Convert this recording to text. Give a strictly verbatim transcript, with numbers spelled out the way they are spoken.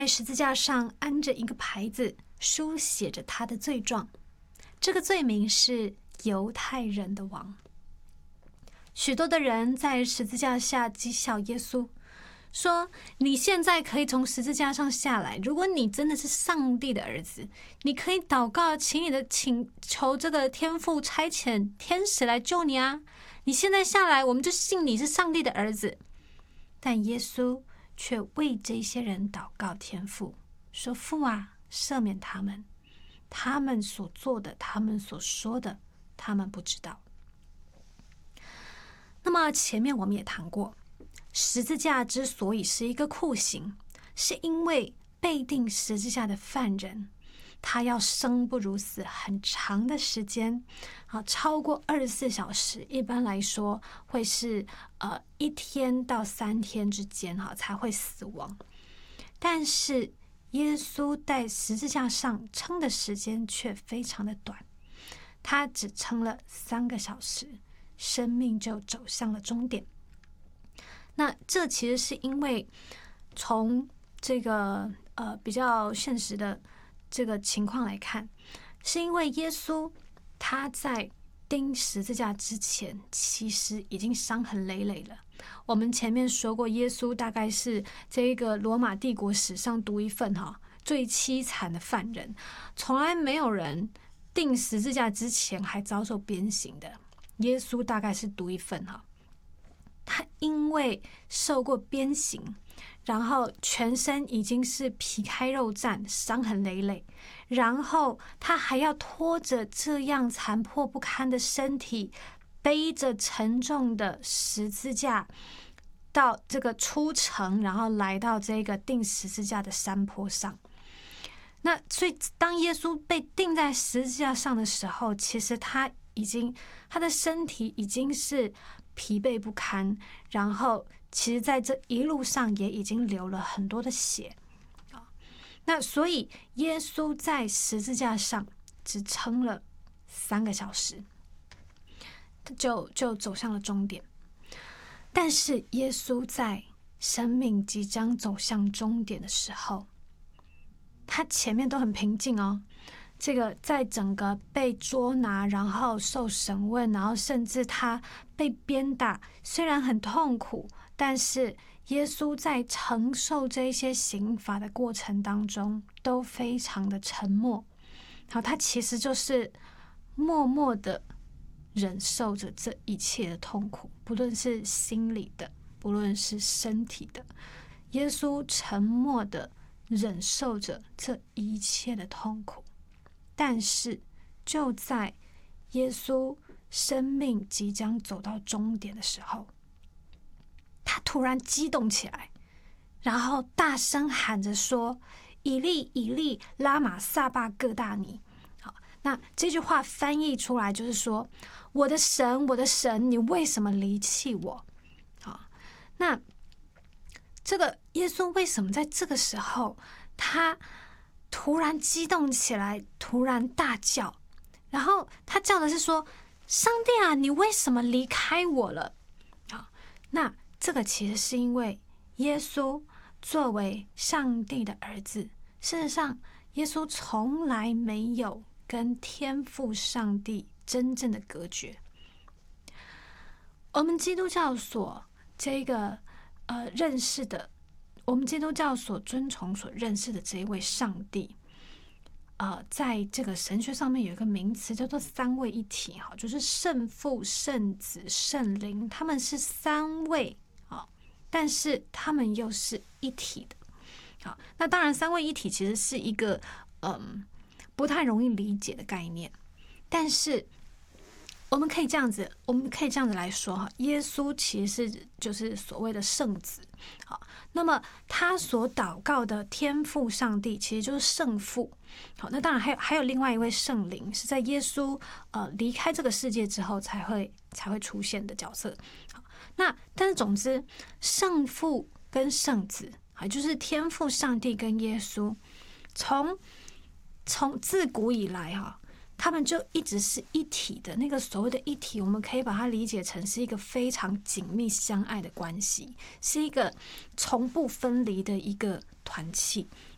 在十字架上安着一个牌子，书写着他的罪状。这个罪名是犹太人的王。许多的人在十字架下讥笑耶稣，说你现在可以从十字架上下来，如果你真的是上帝的儿子，你可以祷告，请你的请求这个天父差遣天使来救你啊！你现在下来，我们就信你是上帝的儿子。但耶稣却为这些人祷告天父，说父啊，赦免他们，他们所做的，他们所说的，他们不知道。那么前面我们也谈过，十字架之所以是一个酷刑，是因为被钉十字架的犯人，他要生不如死很长的时间，啊，超过二十四小时，一般来说会是呃一天到三天之间哈才会死亡。但是耶稣在十字架上撑的时间却非常的短，他只撑了三个小时，生命就走向了终点。那这其实是因为从这个呃比较现实的这个情况来看，是因为耶稣他在钉十字架之前其实已经伤痕累累了。我们前面说过，耶稣大概是这个罗马帝国史上独一份哈最凄惨的犯人，从来没有人钉十字架之前还遭受鞭刑的，耶稣大概是独一份哈。他因为受过鞭刑，然后全身已经是皮开肉绽，伤痕累累，然后他还要拖着这样残破不堪的身体，背着沉重的十字架到这个出城，然后来到这个钉十字架的山坡上。那所以当耶稣被钉在十字架上的时候，其实他已经他的身体已经是疲惫不堪，然后其实在这一路上也已经流了很多的血。那所以耶稣在十字架上只撑了三个小时，就就走向了终点。但是耶稣在生命即将走向终点的时候，他前面都很平静哦。这个在整个被捉拿，然后受审问，然后甚至他被鞭打，虽然很痛苦，但是耶稣在承受这些刑罚的过程当中都非常的沉默。好，他其实就是默默的忍受着这一切的痛苦，不论是心理的，不论是身体的，耶稣沉默的忍受着这一切的痛苦。但是就在耶稣生命即将走到终点的时候，他突然激动起来，然后大声喊着说：以利以利拉玛撒巴各大尼。好，那这句话翻译出来就是说，我的神我的神，你为什么离弃我？好，那这个耶稣为什么在这个时候他突然激动起来，突然大叫，然后他叫的是说：上帝啊，你为什么离开我了？啊，那这个其实是因为耶稣作为上帝的儿子，事实上耶稣从来没有跟天父上帝真正的隔绝。我们基督教所这个呃认识的我们基督教所尊崇、所认识的这一位上帝，呃，在这个神学上面有一个名词叫做三位一体，哈，就是圣父、圣子、圣灵，他们是三位啊，但是他们又是一体的。好，那当然，三位一体其实是一个嗯不太容易理解的概念，但是我们可以这样子，我们可以这样子来说哈，耶稣其实是就是所谓的圣子，好，那么他所祷告的天父上帝其实就是圣父，好，那当然还有还有另外一位圣灵，是在耶稣呃离开这个世界之后才会才会出现的角色，好，那但是总之，圣父跟圣子，啊，就是天父上帝跟耶稣，从从自古以来哈。他们就一直是一体的，那个所谓的一体，我们可以把它理解成是一个非常紧密相爱的关系，是一个从不分离的一个团契。